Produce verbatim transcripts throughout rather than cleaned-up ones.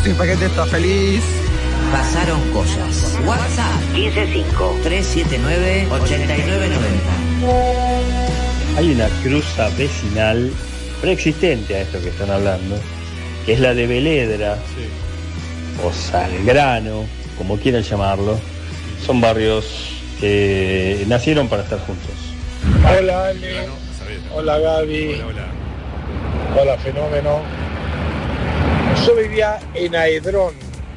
Mi paquete está feliz. Pasaron cosas. WhatsApp quince cinco tres siete nueve ocho nueve nueve cero. Hay una cruza vecinal preexistente a esto que están hablando, que es la de Beledra, sí. o Salgrano, como quieran llamarlo. Son barrios que nacieron para estar juntos. Hola Ale, hola Gaby, hola, hola. hola Fenómeno. Yo vivía en Aedrón,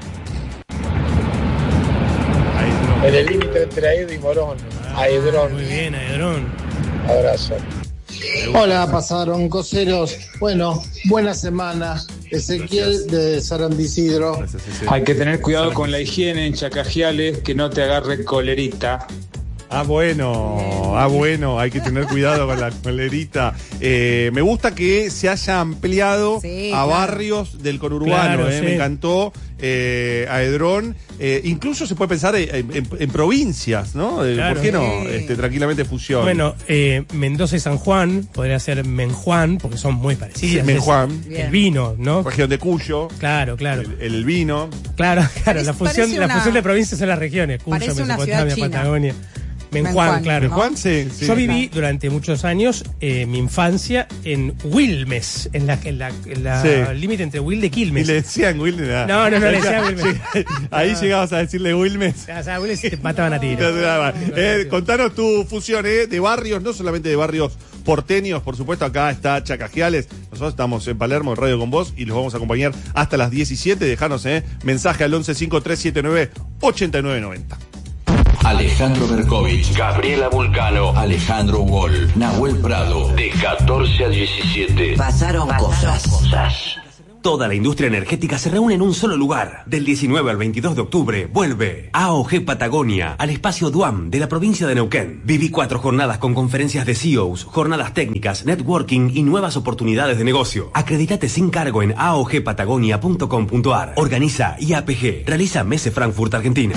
Aedrón. en el límite entre Aedo y Morón. Ah, Aedrón. Muy bien, Aedrón. Abrazo. Hola, pasaron coseros. Bueno, buena semana. Ezequiel de San Isidro. Hay que tener cuidado con la higiene en Chacajiales, que no te agarre colerita. Ah, bueno, ah, bueno, hay que tener cuidado con la colerita. Eh, me gusta que se haya ampliado sí, a claro. barrios del conurbano, Claro, eh, sí. me encantó. Eh, Aedrón, eh, incluso se puede pensar en, en, en provincias, ¿no? Eh, Claro. ¿Por qué no? Sí. Este, tranquilamente fusión. Bueno, eh, Mendoza y San Juan, podría ser Menjuan, porque son muy parecidas. Menjuan. Es el vino, ¿no? Región de Cuyo. Claro, claro. El, el vino. Claro, claro. Parece- la fusión, parece la una- fusión de provincias son las regiones. Cuyo, parece una Mesopotamia, ciudad china. Patagonia. Menjuan, Menjuan, claro. ¿no? Juan, sí, sí. Yo viví durante muchos años eh, mi infancia en Wilmes, en la en la, en la Sí. límite entre Wilde y Y Quilmes. le decían Wilmes. ah. No, no, no le decía Wilmes. Ahí No. llegabas a decirle Wilmes. O sea, Wilmes te mataban a tiro. Eh, contanos tu fusión eh, de barrios, no solamente de barrios porteños, por supuesto, acá está Chacajiales. Nosotros estamos en Palermo, en Radio con Vos, y los vamos a acompañar hasta las diecisiete. Dejanos eh, mensaje al once cinco tres siete nueve ocho nueve nueve cero. Alejandro Berkovich, Gabriela Vulcano, Alejandro Wall, Nahuel Prado, de catorce a diecisiete. Pasaron cosas. Toda la industria energética se reúne en un solo lugar. Del diecinueve al veintidós de octubre vuelve A O G Patagonia al espacio Duam de la provincia de Neuquén. Viví cuatro jornadas con conferencias de C E Os, jornadas técnicas, networking y nuevas oportunidades de negocio. Acreditate sin cargo en a o g patagonia punto com punto a r. Organiza I A P G. Realiza Messe Frankfurt, Argentina.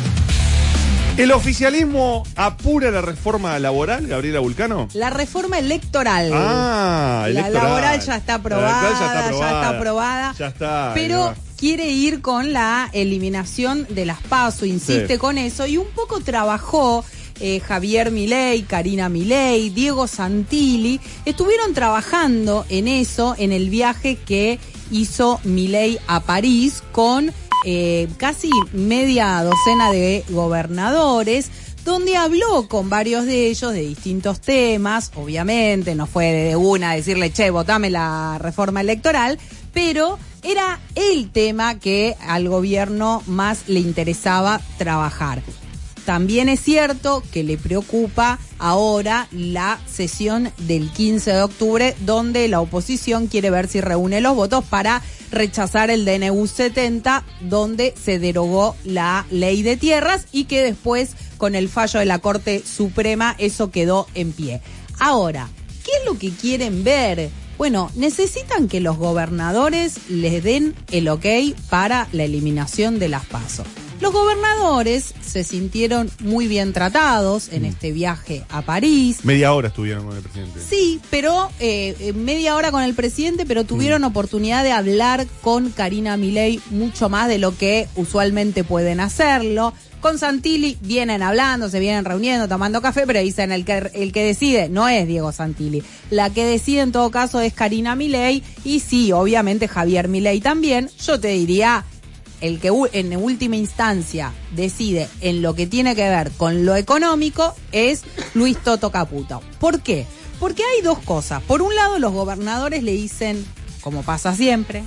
¿El oficialismo apura la reforma laboral, Gabriela Vulcano? La reforma electoral. Ah, La electoral. laboral ya está aprobada, La electoral ya está aprobada. ya está aprobada. Ya está. Pero ahí va. quiere ir con la eliminación de las PASO, insiste Sí. con eso, y un poco trabajó eh, Javier Milei, Karina Milei, Diego Santilli, estuvieron trabajando en eso, en el viaje que hizo Milei a París con eh, casi media docena de gobernadores, donde habló con varios de ellos de distintos temas. Obviamente no fue de una decirle, che, votame la reforma electoral, pero era el tema que al gobierno más le interesaba trabajar. También es cierto que le preocupa ahora la sesión del quince de octubre, donde la oposición quiere ver si reúne los votos para rechazar el D N U setenta, donde se derogó la ley de tierras y que después, con el fallo de la Corte Suprema, eso quedó en pie. Ahora, ¿qué es lo que quieren ver? Bueno, necesitan que los gobernadores les den el ok para la eliminación de las PASO. Los gobernadores se sintieron muy bien tratados en este viaje a París. Media hora estuvieron con el presidente. Sí, pero eh, media hora con el presidente, pero tuvieron mm. oportunidad de hablar con Karina Milei mucho más de lo que usualmente pueden hacerlo. Con Santilli vienen hablando, se vienen reuniendo, tomando café, pero dicen el que el que decide no es Diego Santilli. La que decide en todo caso es Karina Milei y sí, obviamente Javier Milei también. Yo te diría, el que en última instancia decide en lo que tiene que ver con lo económico es Luis Toto Caputo. ¿Por qué? Porque hay dos cosas. Por un lado, los gobernadores le dicen, como pasa siempre,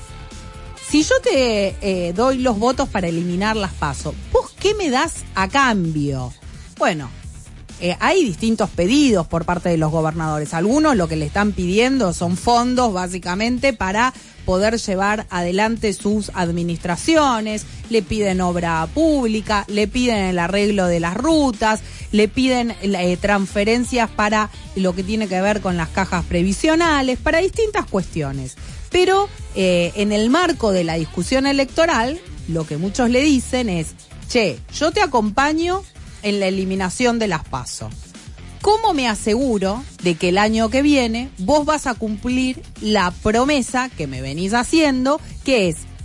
si yo te eh, doy los votos para eliminar las PASO, ¿vos qué me das a cambio? Bueno, eh, hay distintos pedidos por parte de los gobernadores. Algunos lo que le están pidiendo son fondos, básicamente, para poder llevar adelante sus administraciones. Le piden obra pública, le piden el arreglo de las rutas, le piden eh, transferencias para lo que tiene que ver con las cajas previsionales, para distintas cuestiones. Pero eh, en el marco de la discusión electoral, lo que muchos le dicen es, che, yo te acompaño en la eliminación de las PASO. ¿Cómo me aseguro de que el año que viene vos vas a cumplir la promesa que me venís haciendo, que es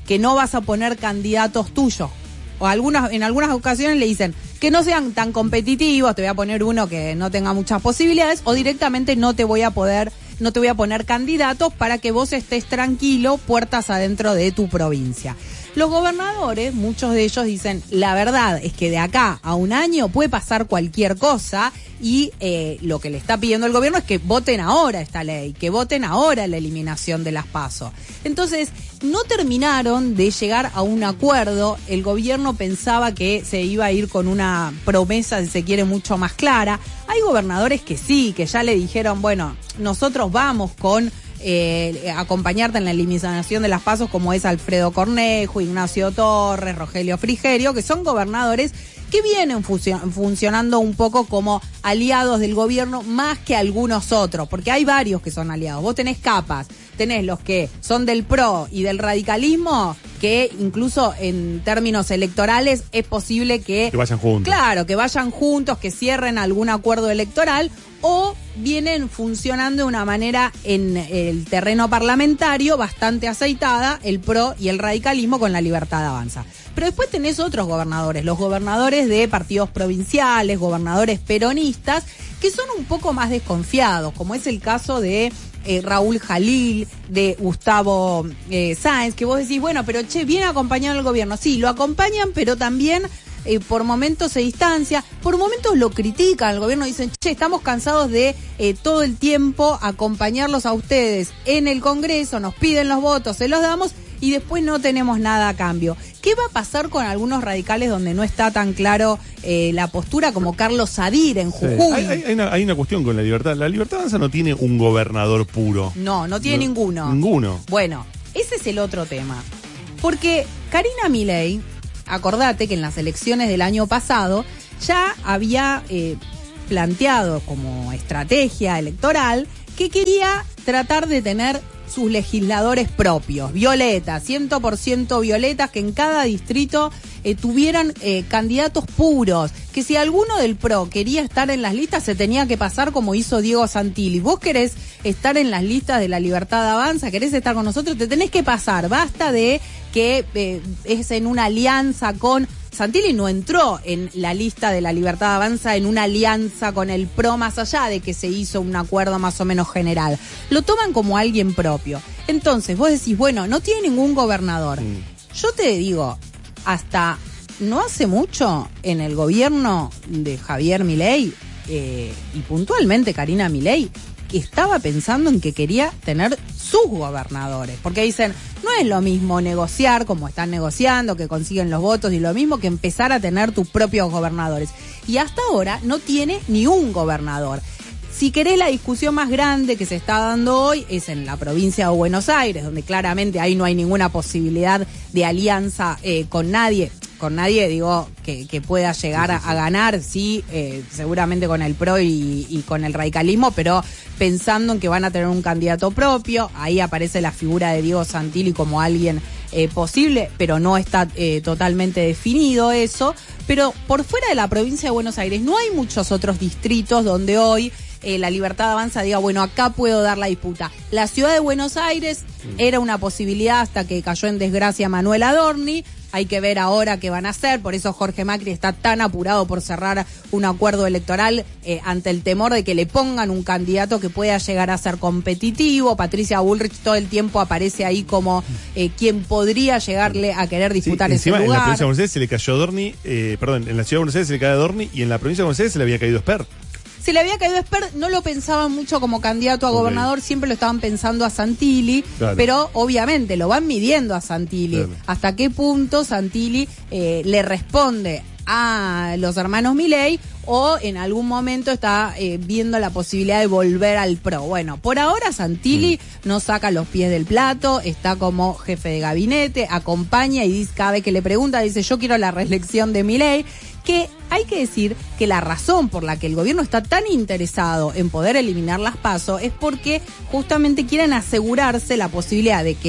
que no vas a poner candidatos tuyos. O algunas, en algunas ocasiones le dicen que no sean tan competitivos, te voy a poner uno que no tenga muchas posibilidades, o directamente no te voy a poder, no te voy a poner candidatos para que vos estés tranquilo, puertas adentro de tu provincia. Los gobernadores, muchos de ellos dicen, la verdad es que de acá a un año puede pasar cualquier cosa y eh, lo que le está pidiendo el gobierno es que voten ahora esta ley, que voten ahora la eliminación de las PASO. Entonces, no terminaron de llegar a un acuerdo. El gobierno pensaba que se iba a ir con una promesa, si se quiere, mucho más clara. Hay gobernadores que sí, que ya le dijeron, bueno, nosotros vamos con Eh, acompañarte en la eliminación de las PASO, como es Alfredo Cornejo, Ignacio Torres, Rogelio Frigerio, que son gobernadores que vienen funcio- funcionando un poco como aliados del gobierno más que algunos otros, porque hay varios que son aliados. Vos tenés capas, tenés los que son del P R O y del radicalismo, que incluso en términos electorales es posible que... Que vayan juntos. Claro, que vayan juntos, que cierren algún acuerdo electoral, o vienen funcionando de una manera en el terreno parlamentario bastante aceitada, el P R O y el radicalismo con la Libertad Avanza. Pero después tenés otros gobernadores, los gobernadores de partidos provinciales, gobernadores peronistas, que son un poco más desconfiados, como es el caso de eh, Raúl Jalil, de Gustavo eh, Sáenz, que vos decís, bueno, pero che, viene acompañado el gobierno. Sí, lo acompañan, pero también... Eh, por momentos se distancia, por momentos lo critican, el gobierno dicen, che, estamos cansados de eh, todo el tiempo acompañarlos a ustedes en el Congreso, nos piden los votos, se los damos y después no tenemos nada a cambio. ¿Qué va a pasar con algunos radicales donde no está tan claro eh, la postura, como Carlos Sadir en Jujuy? Sí. Hay, hay, hay, una, hay una cuestión con la Libertad. La Libertad Avanza no tiene un gobernador puro. No, no tiene no, ninguno. Ninguno. Bueno, ese es el otro tema. Porque Karina Milei, acordate que en las elecciones del año pasado ya había eh, planteado como estrategia electoral que quería tratar de tener sus legisladores propios, violetas, cien por ciento violetas, que en cada distrito eh, tuvieran eh, candidatos puros, que si alguno del P R O quería estar en las listas se tenía que pasar como hizo Diego Santilli. Vos querés estar en las listas de la Libertad Avanza, querés estar con nosotros, te tenés que pasar, basta de que eh, es en una alianza con... Santilli no entró en la lista de la Libertad Avanza en una alianza con el P R O, más allá de que se hizo un acuerdo más o menos general. Lo toman como alguien propio. Entonces, vos decís, bueno, no tiene ningún gobernador. Mm. Yo te digo, hasta no hace mucho, en el gobierno de Javier Milei, eh, y puntualmente Karina Milei, estaba pensando en que quería tener sus gobernadores, porque dicen, no es lo mismo negociar como están negociando, que consiguen los votos, y lo mismo que empezar a tener tus propios gobernadores. Y hasta ahora no tiene ni un gobernador. Si querés, la discusión más grande que se está dando hoy es en la provincia de Buenos Aires, donde claramente ahí no hay ninguna posibilidad de alianza eh, con nadie. Con nadie, digo, que, que pueda llegar sí, sí, sí. A, a ganar, sí, eh, seguramente con el P R O y, y con el radicalismo, pero pensando en que van a tener un candidato propio. Ahí aparece la figura de Diego Santilli como alguien eh, posible, pero no está eh, totalmente definido eso. Pero por fuera de la provincia de Buenos Aires no hay muchos otros distritos donde hoy eh, la Libertad Avanza diga, bueno, acá puedo dar la disputa. La ciudad de Buenos Aires mm. era una posibilidad hasta que cayó en desgracia Manuel Adorni. Hay que ver ahora qué van a hacer, por eso Jorge Macri está tan apurado por cerrar un acuerdo electoral eh, ante el temor de que le pongan un candidato que pueda llegar a ser competitivo. Patricia Bullrich todo el tiempo aparece ahí como eh, quien podría llegarle a querer disputar sí, ese encima, lugar. En la provincia de Buenos Aires se le cayó Adorni, eh, perdón, en la ciudad de Buenos Aires se le cayó Adorni y en la provincia de Buenos Aires se le había caído Esper. Se le había caído Esper, no lo pensaban mucho como candidato a okay. gobernador, siempre lo estaban pensando a Santilli, claro. Pero obviamente lo van midiendo a Santilli. Claro. Hasta qué punto Santilli eh, le responde a los hermanos Milei o en algún momento está eh, viendo la posibilidad de volver al P R O. Bueno, por ahora Santilli mm. no saca los pies del plato, está como jefe de gabinete, acompaña y dice, cada vez que le pregunta dice, yo quiero la reelección de Milei. Que hay que decir que la razón por la que el gobierno está tan interesado en poder eliminar las PASO es porque justamente quieren asegurarse la posibilidad de que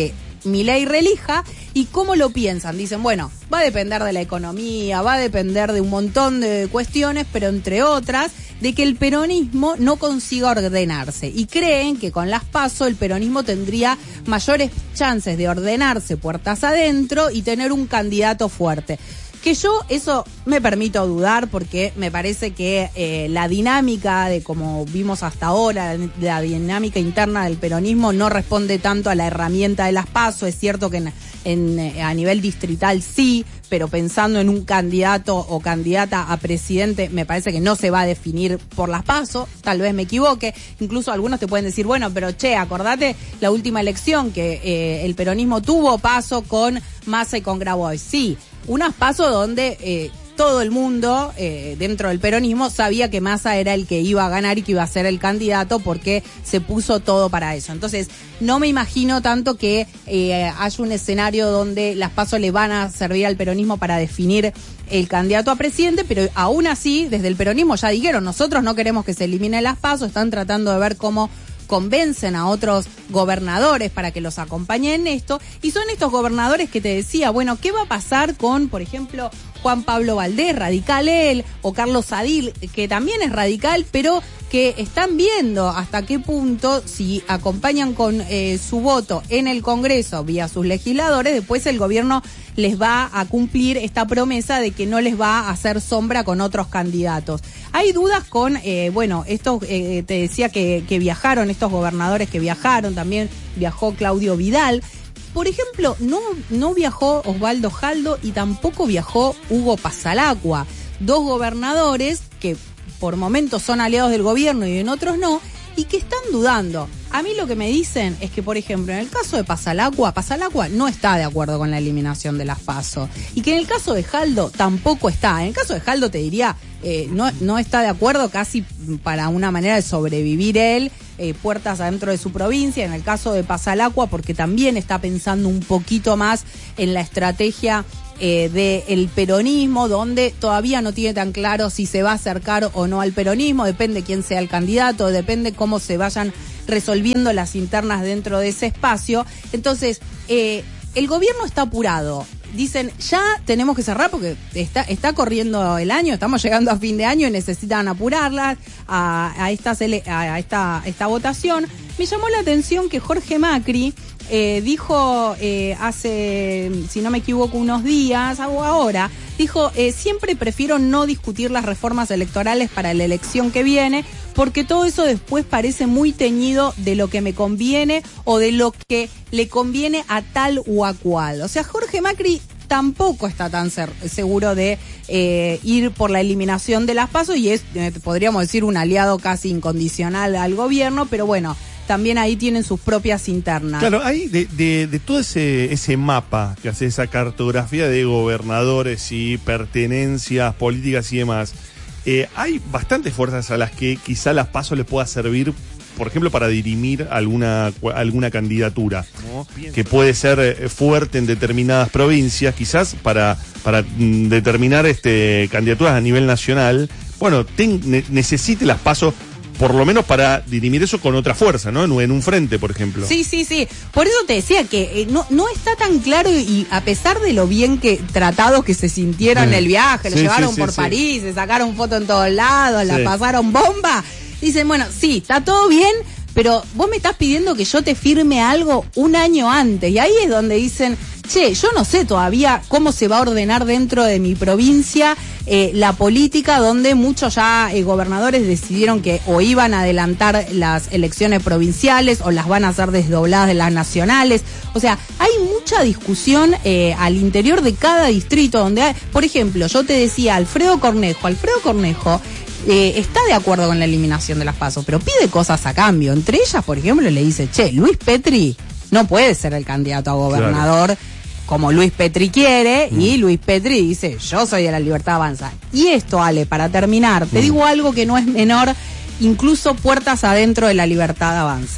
Milei relija. ¿Y cómo lo piensan? Dicen, bueno, va a depender de la economía, va a depender de un montón de cuestiones, pero entre otras, de que el peronismo no consiga ordenarse. Y creen que con las PASO el peronismo tendría mayores chances de ordenarse puertas adentro y tener un candidato fuerte. Que yo eso me permito dudar porque me parece que eh, la dinámica de como vimos hasta ahora, la dinámica interna del peronismo no responde tanto a la herramienta de las PASO. Es cierto que en, en, a nivel distrital sí, pero pensando en un candidato o candidata a presidente me parece que no se va a definir por las PASO, tal vez me equivoque. Incluso algunos te pueden decir, bueno, pero che, acordate la última elección que eh, el peronismo tuvo PASO con Massa y con Grabois. Sí, unas PASO donde eh, todo el mundo eh, dentro del peronismo sabía que Massa era el que iba a ganar y que iba a ser el candidato porque se puso todo para eso. Entonces, no me imagino tanto que eh, haya un escenario donde las PASO le van a servir al peronismo para definir el candidato a presidente, pero aún así, desde el peronismo ya dijeron, nosotros no queremos que se eliminen las PASO, están tratando de ver cómo convencen a otros gobernadores para que los acompañen en esto, y son estos gobernadores que te decía, bueno, ¿qué va a pasar con, por ejemplo, Juan Pablo Valdés, radical él, o Carlos Sadil, que también es radical, pero que están viendo hasta qué punto, si acompañan con eh, su voto en el Congreso vía sus legisladores, después el gobierno les va a cumplir esta promesa de que no les va a hacer sombra con otros candidatos. Hay dudas con, eh, bueno, estos, eh, te decía que, que viajaron, estos gobernadores que viajaron, también viajó Claudio Vidal. Por ejemplo, no, no viajó Osvaldo Jaldo y tampoco viajó Hugo Pasalacqua, dos gobernadores que por momentos son aliados del gobierno y en otros no, y que están dudando. A mí lo que me dicen es que, por ejemplo, en el caso de Pasalacqua, Pasalacqua no está de acuerdo con la eliminación de las PASO. Y que en el caso de Jaldo tampoco está. En el caso de Jaldo te diría, eh, no, no está de acuerdo casi para una manera de sobrevivir él, eh, puertas adentro de su provincia. En el caso de Pasalacqua, porque también está pensando un poquito más en la estrategia Eh, del peronismo, donde todavía no tiene tan claro si se va a acercar o no al peronismo, depende quién sea el candidato, depende cómo se vayan resolviendo las internas dentro de ese espacio. Entonces, eh, el gobierno está apurado. Dicen, ya tenemos que cerrar porque está, está corriendo el año, estamos llegando a fin de año y necesitan apurarlas a, a, estas, a esta, esta votación. Me llamó la atención que Jorge Macri Eh, dijo eh, hace, si no me equivoco, unos días, o ahora, dijo, eh, siempre prefiero no discutir las reformas electorales para la elección que viene, porque todo eso después parece muy teñido de lo que me conviene o de lo que le conviene a tal o a cual. O sea, Jorge Macri tampoco está tan ser, seguro de eh, ir por la eliminación de las PASO y es, eh, podríamos decir, un aliado casi incondicional al gobierno, pero bueno, también ahí tienen sus propias internas. Claro, ahí de, de, de todo ese, ese mapa que hace esa cartografía de gobernadores y pertenencias políticas y demás, eh, hay bastantes fuerzas a las que quizá las PASO les pueda servir, por ejemplo, para dirimir alguna, alguna candidatura, ¿no? Que puede ser fuerte en determinadas provincias, quizás para, para mm, determinar este, candidaturas a nivel nacional. Bueno, ten, ne, necesite las PASO por lo menos para dirimir eso con otra fuerza, ¿no? En, en un frente, por ejemplo. Sí, sí, sí. Por eso te decía que eh, no, no está tan claro y, y a pesar de lo bien que tratados que se sintieron en el viaje, lo sí, llevaron sí, por sí, París, sí. se sacaron fotos en todos lados, sí. la pasaron bomba, dicen, bueno, sí, está todo bien, pero vos me estás pidiendo que yo te firme algo un año antes. Y ahí es donde dicen, che, yo no sé todavía cómo se va a ordenar dentro de mi provincia eh, la política, donde muchos ya eh, gobernadores decidieron que o iban a adelantar las elecciones provinciales o las van a hacer desdobladas de las nacionales. O sea, hay mucha discusión eh, al interior de cada distrito, donde hay, por ejemplo, yo te decía, Alfredo Cornejo, Alfredo Cornejo Eh, está de acuerdo con la eliminación de las PASO, pero pide cosas a cambio. Entre ellas, por ejemplo, le dice, che, Luis Petri no puede ser el candidato a gobernador claro. como Luis Petri quiere, mm. y Luis Petri dice, yo soy de la Libertad Avanza. Y esto, Ale, para terminar, te mm. digo algo que no es menor, incluso puertas adentro de la Libertad Avanza.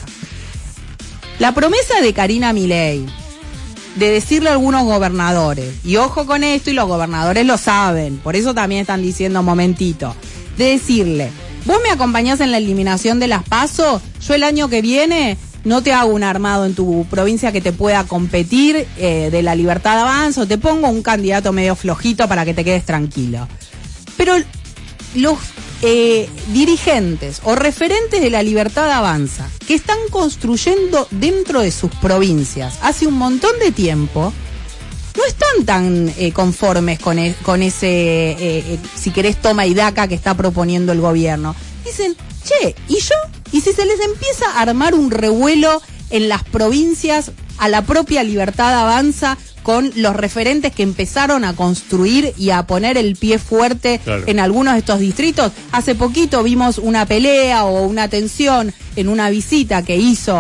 La promesa de Karina Milei de decirle a algunos gobernadores, y ojo con esto, y los gobernadores lo saben, por eso también están diciendo momentito, de decirle, vos me acompañás en la eliminación de las PASO, yo el año que viene no te hago un armado en tu provincia que te pueda competir eh, de la Libertad Avanza, o te pongo un candidato medio flojito para que te quedes tranquilo. Pero los eh, dirigentes o referentes de la Libertad Avanza que están construyendo dentro de sus provincias hace un montón de tiempo, no están tan eh, conformes con, el, con ese, eh, eh, si querés, toma y daca que está proponiendo el gobierno. Dicen, che, ¿y yo? ¿Y si se les empieza a armar un revuelo en las provincias a la propia Libertad Avanza con los referentes que empezaron a construir y a poner el pie fuerte claro. en algunos de estos distritos? Hace poquito vimos una pelea o una tensión en una visita que hizo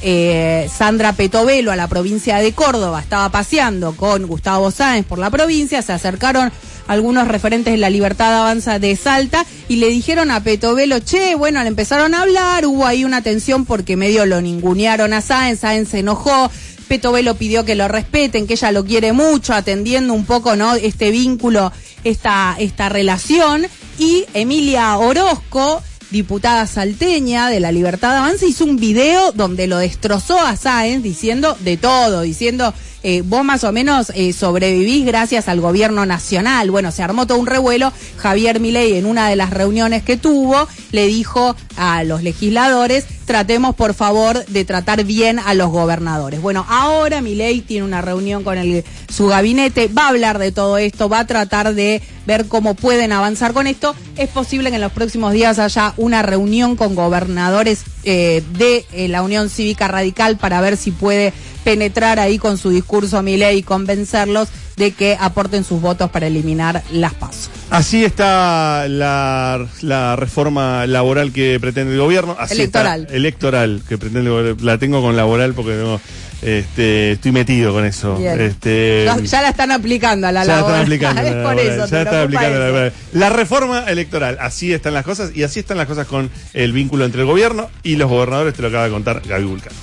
Eh, Sandra Petovelo a la provincia de Córdoba. Estaba paseando con Gustavo Sáenz por la provincia, se acercaron algunos referentes de la Libertad Avanza de Salta y le dijeron a Petovelo, che, bueno, le empezaron a hablar, hubo ahí una tensión porque medio lo ningunearon a Sáenz, Sáenz se enojó, Petovelo pidió que lo respeten, que ella lo quiere mucho, atendiendo un poco, ¿no?, este vínculo, esta, esta relación. Y Emilia Orozco, diputada salteña de la Libertad Avanza, hizo un video donde lo destrozó a Sáenz diciendo de todo, diciendo eh, vos más o menos eh, sobrevivís gracias al gobierno nacional. Bueno, se armó todo un revuelo. Javier Milei, en una de las reuniones que tuvo, le dijo a los legisladores, tratemos por favor de tratar bien a los gobernadores. Bueno, ahora Milei tiene una reunión con el, su gabinete, va a hablar de todo esto, va a tratar de ver cómo pueden avanzar con esto. Es posible que en los próximos días haya una reunión con gobernadores eh, de eh, la Unión Cívica Radical para ver si puede penetrar ahí con su discurso Milei y convencerlos de que aporten sus votos para eliminar las PASO. Así está la, la reforma laboral que pretende el gobierno. Así electoral. Está, electoral, que pretende el gobierno. La tengo con laboral porque no, este, estoy metido con eso. Este, ya, ya la están aplicando a la ya laboral. Están aplicando es la por laboral, eso. Ya están aplicando la laboral. Eso. La reforma electoral. Así están las cosas. Y así están las cosas con el vínculo entre el gobierno y los gobernadores. Te lo acaba de contar Gaby Vulcano.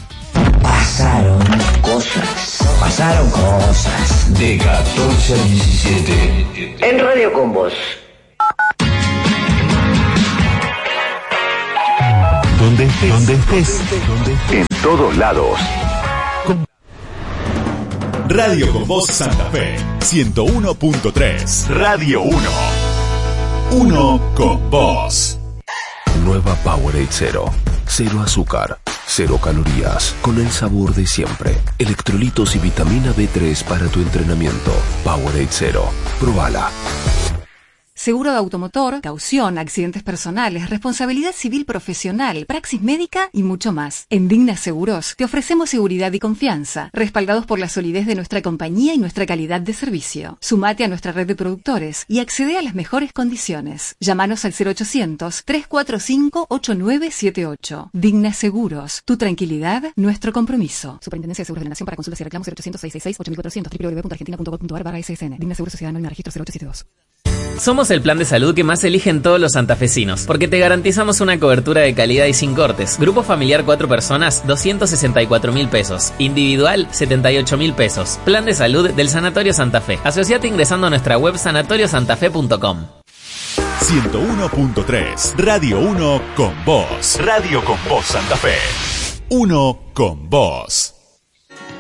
Pasaron cosas, pasaron cosas. De catorce a diecisiete. En Radio con Vos. Donde estés, donde estés, donde estés. En todos lados. Con... Radio con Vos Santa Fe, ciento uno punto tres. Radio uno. Uno con vos. Nueva Powerade Cero. Cero azúcar, cero calorías, con el sabor de siempre. Electrolitos y vitamina B tres para tu entrenamiento. Powerade Cero. Probala. Seguro de automotor, caución, accidentes personales, responsabilidad civil profesional, praxis médica y mucho más. En Digna Seguros te ofrecemos seguridad y confianza, respaldados por la solidez de nuestra compañía y nuestra calidad de servicio. Sumate a nuestra red de productores y accede a las mejores condiciones. Llámanos al cero ochocientos, tres cuatro cinco, ocho nueve siete ocho. Digna Seguros, tu tranquilidad, nuestro compromiso. Superintendencia de Seguros de la Nación. Para consultas y reclamos cero ochocientos, seiscientos sesenta y seis, ocho mil cuatrocientos, w w w punto argentina punto gov punto a r barra S S N. Digna Seguros Sociedad Anónima Registro cero ocho siete dos. Somos el plan de salud que más eligen todos los santafesinos, porque te garantizamos una cobertura de calidad y sin cortes. Grupo familiar cuatro personas, doscientos sesenta y cuatro mil pesos. Individual, setenta y ocho mil pesos. Plan de salud del Sanatorio Santa Fe. Asociate ingresando a nuestra web sanatorio santa fe punto com. ciento uno punto tres. Radio uno con vos. Radio con vos Santa Fe. Uno con vos.